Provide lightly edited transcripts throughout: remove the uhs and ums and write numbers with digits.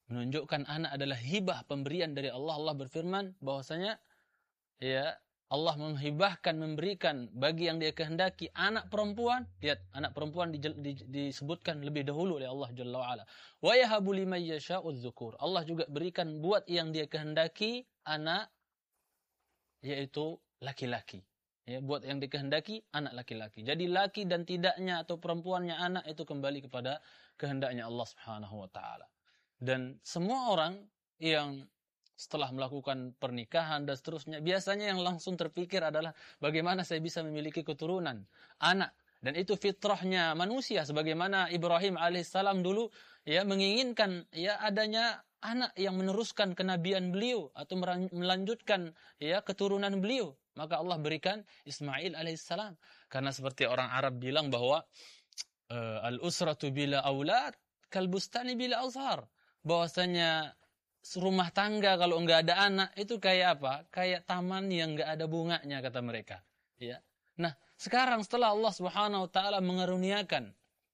menunjukkan anak adalah hibah, pemberian dari Allah. Allah berfirman bahwasanya ya Allah menghibahkan, memberikan bagi yang Dia kehendaki anak perempuan. Lihat, anak perempuan disebutkan lebih dahulu oleh Allah Jalla wa Ala. Wa yahabu liman yasha'u dzukur. Allah juga berikan buat yang Dia kehendaki anak, yaitu laki-laki. Ya, buat yang dikehendaki anak laki-laki. Jadi laki dan tidaknya atau perempuannya anak itu kembali kepada kehendaknya Allah Subhanahu wa taala. Dan semua orang yang setelah melakukan pernikahan dan seterusnya, biasanya yang langsung terpikir adalah bagaimana saya bisa memiliki keturunan, anak. Dan itu fitrahnya manusia, sebagaimana Ibrahim alaihissalam dulu ya menginginkan ya adanya anak yang meneruskan kenabian beliau atau melanjutkan ya keturunan beliau. Maka Allah berikan Ismail alaihissalam. Karena seperti orang Arab bilang bahwa al-usratu bila aulad kalbustani bila azhar. Bahwasanya rumah tangga kalau enggak ada anak itu kayak apa? Kayak taman yang enggak ada bunganya, kata mereka. Ya. Nah, sekarang setelah Allah Subhanahu wa taala mengaruniakan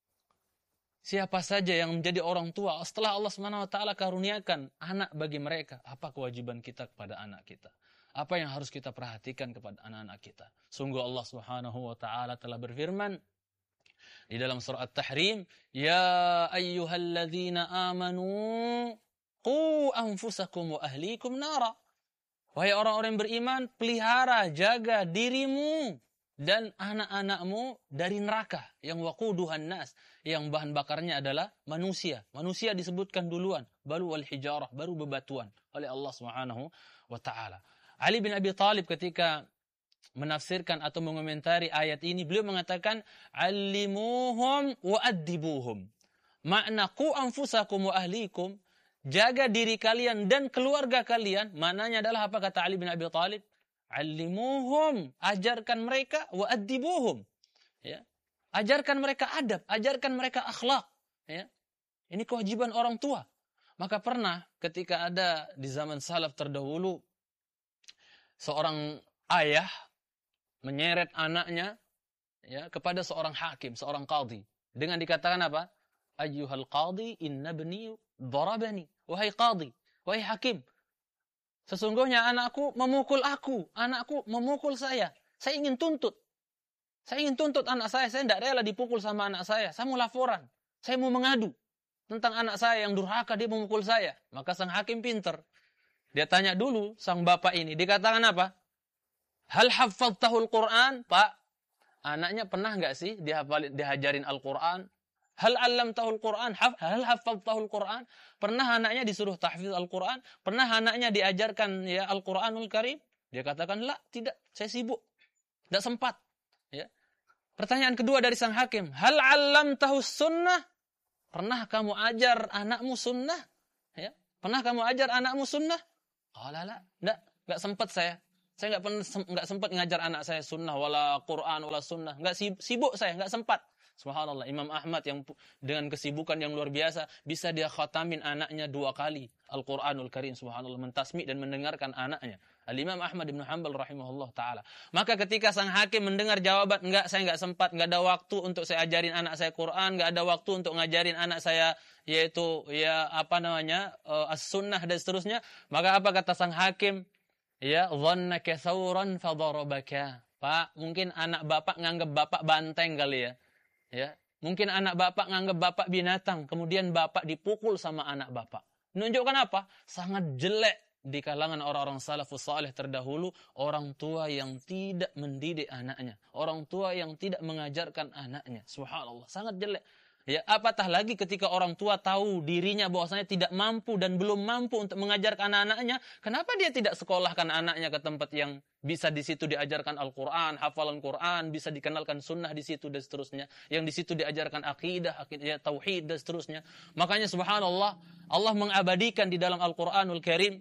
siapa saja yang menjadi orang tua, setelah Allah Subhanahu wa taala karuniakan anak bagi mereka, apa kewajiban kita kepada anak kita? Apa yang harus kita perhatikan kepada anak-anak kita? Sungguh Allah Subhanahu wa taala telah berfirman di dalam surah At-Tahrim, "Ya ayyuhalladzina amanu qu anfusakum wa ahlikum nara." Wahai orang-orang yang beriman, pelihara, jaga dirimu dan anak-anakmu dari neraka yang waquduhan nas, yang bahan bakarnya adalah manusia. Manusia disebutkan duluan, baru wal hijarah, baru bebatuan oleh Allah Subhanahu wa taala. Ali bin Abi Thalib ketika menafsirkan atau mengomentari ayat ini, beliau mengatakan allimuhum wa addibuhum. Makna qu anfusakum wa ahlikum, jaga diri kalian dan keluarga kalian, maknanya adalah apa kata Ali bin Abi Thalib? Allimuhum, ajarkan mereka, wa addibuhum. Ya. Ajarkan mereka adab, ajarkan mereka akhlak, ya. Ini kewajiban orang tua. Maka pernah ketika ada di zaman salaf terdahulu seorang ayah menyeret anaknya ya kepada seorang hakim, seorang qadhi, dengan dikatakan apa? Ayyuhal qadhi inna ibni darabani. Wahai qadhi, wahai hakim, sesungguhnya anakku memukul aku, anakku memukul saya. Saya ingin tuntut. Saya ingin tuntut anak saya tidak rela dipukul sama anak saya mau laporan. Saya mau mengadu tentang anak saya yang durhaka, dia memukul saya. Maka sang hakim pinter. Dia tanya dulu sang bapak ini, dikatakan apa? Hal hafadtahul Quran? Pak, anaknya pernah enggak sih dihajarin Al-Quran? Hal allamtahul Quran? Hal hafadtahul Quran? Pernah anaknya disuruh tahfiz Al-Quran? Pernah anaknya diajarkan ya Al-Quranul Karim? Dia katakan, "La, tidak, saya sibuk. Tidak sempat." Ya. Pertanyaan kedua dari sang hakim, hal allamtahus sunnah? Pernah kamu ajar anakmu sunnah? Ya. Pernah kamu ajar anakmu sunnah? Qala la, enggak sempat saya. Saya enggak sempat ngajar anak saya sunnah wala Quran wala sunnah. Enggak sibuk saya, enggak sempat. Subhanallah, Imam Ahmad yang dengan kesibukan yang luar biasa bisa dia khatamin anaknya 2 kali Al-Quranul Karim, subhanallah, mentasmi dan mendengarkan anaknya. Al-Imam Ahmad bin Hanbal rahimahullah ta'ala. Maka ketika sang hakim mendengar jawaban, enggak, saya enggak sempat, enggak ada waktu untuk saya ajarin anak saya Quran, enggak ada waktu untuk ngajarin anak saya yaitu ya as-sunnah dan seterusnya. Maka apa kata sang hakim? Ya, dhannaka thawran fadarabaka. Pak, mungkin anak bapak nganggap bapak banteng kali ya. Ya, mungkin anak bapak nganggap bapak binatang, kemudian bapak dipukul sama anak bapak. Menunjukkan apa? Sangat jelek di kalangan orang-orang salafus saleh terdahulu, orang tua yang tidak mendidik anaknya, orang tua yang tidak mengajarkan anaknya. Subhanallah, sangat jelek. Ya, apatah lagi ketika orang tua tahu dirinya bahwasanya tidak mampu dan belum mampu untuk mengajarkan anak-anaknya, kenapa dia tidak sekolahkan anaknya ke tempat yang bisa di situ diajarkan Al-Quran, hafalan Quran, bisa dikenalkan sunnah di situ dan seterusnya, yang di situ diajarkan akidah, ya, tauhid dan seterusnya. Makanya subhanallah, Allah mengabadikan di dalam Al-Quranul Karim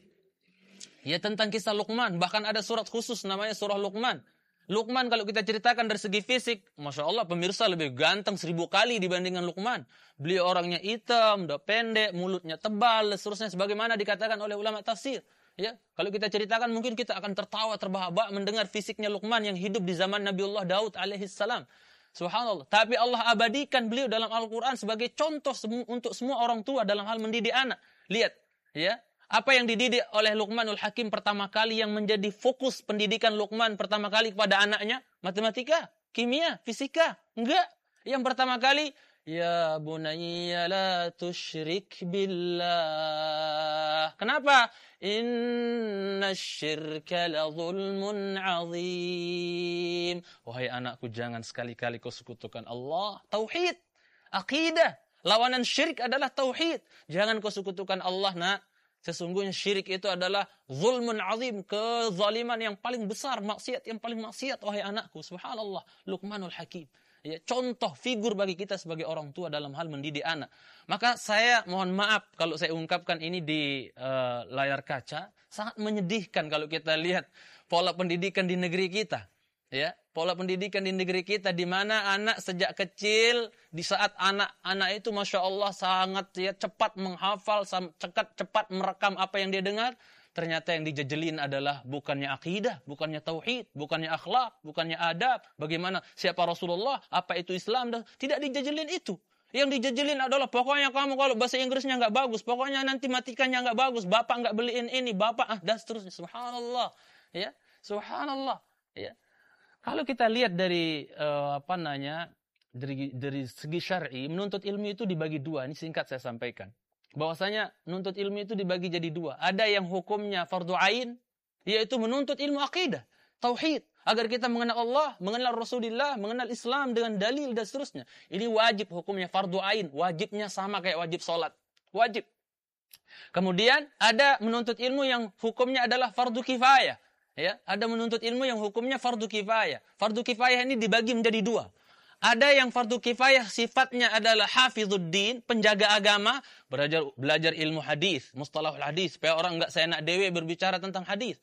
ya tentang kisah Luqman, bahkan ada surat khusus namanya surah Luqman. Luqman kalau kita ceritakan dari segi fisik, Masya Allah pemirsa lebih ganteng 1000 kali dibandingkan Luqman. Beliau orangnya hitam, udah pendek, mulutnya tebal, dan seterusnya sebagaimana dikatakan oleh ulama tafsir. Ya, kalau kita ceritakan mungkin kita akan tertawa terbahak-bahak mendengar fisiknya Luqman yang hidup di zaman Nabiullah Daud alaihissalam. Subhanallah. Tapi Allah abadikan beliau dalam Al-Quran sebagai contoh untuk semua orang tua dalam hal mendidik anak. Lihat, Ya, apa yang dididik oleh Luqmanul Hakim pertama kali yang menjadi fokus pendidikan Luqman pertama kali kepada anaknya? Matematika, kimia, fisika? Enggak. Yang pertama kali, ya bunayya la tusyrik billah. Kenapa? Inna syirka la zulmun azim. Wahai anakku, jangan sekali-kali kau sekutukan Allah. Tauhid, akidah. Lawanan syirik adalah tauhid. Jangan kau sekutukan Allah, nak. Sesungguhnya syirik itu adalah zulmun azim, kezaliman yang paling besar, maksiat yang paling maksiat, wahai anakku. Subhanallah, Luqmanul Hakim. Ya, contoh figur bagi kita sebagai orang tua dalam hal mendidik anak. Maka saya mohon maaf kalau saya ungkapkan ini di layar kaca, sangat menyedihkan kalau kita lihat pola pendidikan di negeri kita. Ya, pola pendidikan di negeri kita di mana anak sejak kecil, di saat anak-anak itu Masya Allah sangat ya, cepat menghafal, cepat merekam apa yang dia dengar, ternyata yang dijejelin adalah bukannya akidah, bukannya tauhid, bukannya akhlak, bukannya adab, bagaimana siapa Rasulullah, apa itu Islam, dan tidak dijejelin itu. Yang dijejelin adalah pokoknya kamu kalau bahasa Inggrisnya nggak bagus, pokoknya nanti matikannya nggak bagus, bapak nggak beliin ini, bapak dan seterusnya. Subhanallah, ya, subhanallah, ya. Kalau kita lihat dari dari segi syar'i, menuntut ilmu itu dibagi dua. Ini singkat saya sampaikan. Bahwasanya menuntut ilmu itu dibagi jadi dua. Ada yang hukumnya fardu ain, yaitu menuntut ilmu akidah, tauhid, agar kita mengenal Allah, mengenal Rasulullah, mengenal Islam dengan dalil dan seterusnya. Ini wajib hukumnya fardu ain, wajibnya sama kayak wajib sholat, wajib. Kemudian ada menuntut ilmu yang hukumnya adalah fardu kifayah. Ya, ada menuntut ilmu yang hukumnya fardu kifayah. Fardu kifayah ini dibagi menjadi dua. Ada yang fardu kifayah sifatnya adalah hafizuddin, penjaga agama, belajar ilmu hadis, mustalahul hadis, supaya orang enggak seenak dewe berbicara tentang hadis.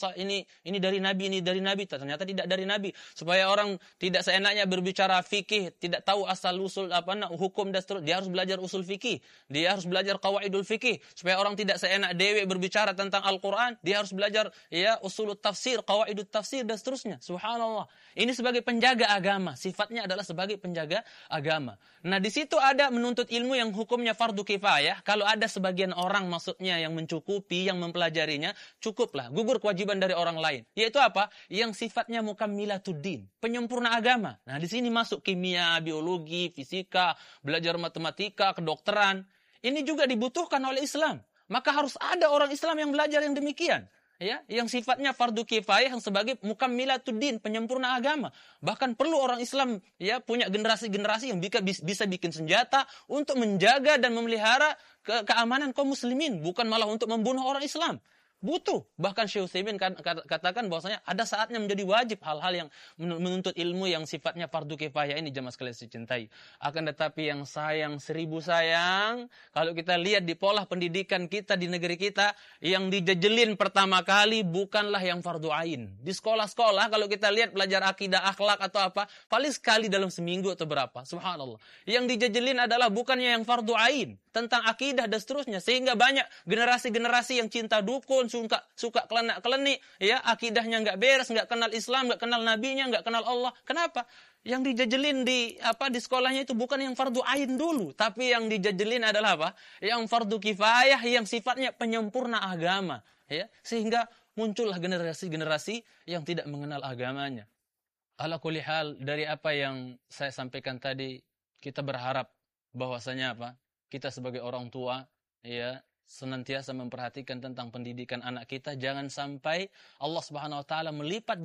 Ini dari Nabi, ini dari Nabi, ternyata tidak dari Nabi. Supaya orang tidak seenaknya berbicara fikih, tidak tahu asal usul hukum dan seterusnya, dia harus belajar usul fikih, dia harus belajar qawaidul fikih. Supaya orang tidak seenak dewe berbicara tentang Al-Qur'an, dia harus belajar ya usulut tafsir, qawaidut tafsir dan seterusnya. Subhanallah. Ini sebagai penjaga agama, sifatnya adalah sebagai penjaga agama. Nah, di situ ada menuntut ilmu yang hukumnya fardu kifayah. Kalau ada sebagian orang maksudnya yang mencukupi, yang mempelajarinya, cukuplah, gugur kewajiban dari orang lain. Yaitu apa? Yang sifatnya mukammilatuddin, penyempurna agama. Nah, di sini masuk kimia, biologi, fisika, belajar matematika, kedokteran. Ini juga dibutuhkan oleh Islam. Maka harus ada orang Islam yang belajar yang demikian. Ya, yang sifatnya fardu kifayah yang sebagai mukammilatuddin, penyempurna agama. Bahkan perlu orang Islam ya punya generasi-generasi yang bisa bikin senjata untuk menjaga dan memelihara keamanan kaum muslimin, bukan malah untuk membunuh orang Islam. Butuh. Bahkan Syekh Utsaimin katakan bahwasanya ada saatnya menjadi wajib hal-hal yang menuntut ilmu yang sifatnya fardu kifayah ini, jemaah sekalian dicintai. Akan tetapi yang sayang, seribu sayang, kalau kita lihat di pola pendidikan kita di negeri kita, yang dijejelin pertama kali bukanlah yang fardu ain. Di sekolah-sekolah kalau kita lihat belajar akidah, akhlak atau apa, paling sekali dalam seminggu atau berapa. Subhanallah. Yang dijejelin adalah bukannya yang fardu ain, tentang akidah dan seterusnya, sehingga banyak generasi-generasi yang cinta dukun, suka kelenak-kelenik, ya, akidahnya nggak beres, nggak kenal Islam, nggak kenal nabinya, nggak kenal Allah. Kenapa? Yang dijajelin di sekolahnya itu bukan yang fardu ain dulu, tapi yang dijajelin adalah apa? Yang fardu kifayah, yang sifatnya penyempurna agama, ya, sehingga muncullah generasi-generasi yang tidak mengenal agamanya. Ala kulli hal, dari apa yang saya sampaikan tadi, kita berharap bahwasanya apa? Kita sebagai orang tua, ya, senantiasa memperhatikan tentang pendidikan anak kita. Jangan sampai Allah Subhanahu wa taala melipat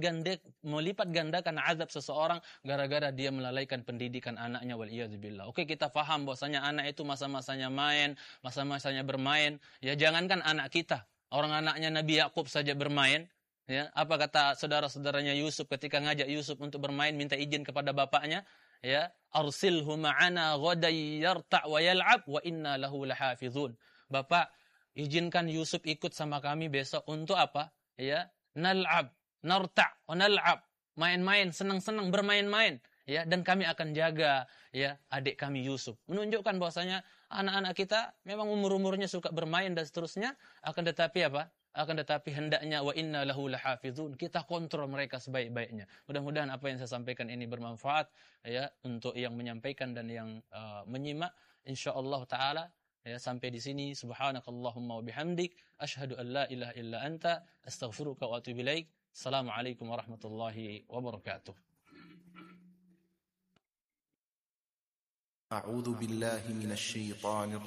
gandakan azab seseorang gara-gara dia melalaikan pendidikan anaknya, wal iyadzubillah. Oke, kita paham bahwasanya anak itu masa-masanya main, masa-masanya bermain. Ya, jangankan anak kita, orang anaknya Nabi Yakub saja bermain. Ya, apa kata saudara-saudaranya Yusuf ketika ngajak Yusuf untuk bermain, minta izin kepada bapaknya? Ya, arsilhu ma'ana ghadan yarta' wa yal'ab wa inna lahu lahafizun. Bapak, izinkan Yusuf ikut sama kami besok untuk apa? Ya, nal'ab, narta' wa nal'ab. Main-main, senang-senang bermain-main, ya, dan kami akan jaga ya adik kami Yusuf. Menunjukkan bahwasanya anak-anak kita memang umur-umurnya suka bermain dan seterusnya, akan tetapi apa? Akan tetapi hendaknya wa inna lahu lahafizun, kita kontrol mereka sebaik-baiknya. Mudah-mudahan apa yang saya sampaikan ini bermanfaat ya untuk yang menyampaikan dan yang menyimak. Insyaallah taala Ya, sampai di sini. Subhanakallahumma wa bihamdik, asyhadu an la ilaha illa anta, astaghfiruka wa atubu ilaik. Assalamualaikum warahmatullahi wabarakatuh. أعوذ بالله من الشيطان